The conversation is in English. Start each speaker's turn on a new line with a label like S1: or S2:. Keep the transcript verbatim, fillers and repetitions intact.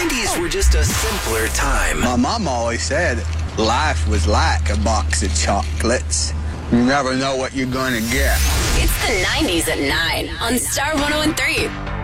S1: nineties were just a simpler time.
S2: My mom always said life was like a box of chocolates. You never know what you're going to get.
S3: It's the nineties at nine on Star one oh one three.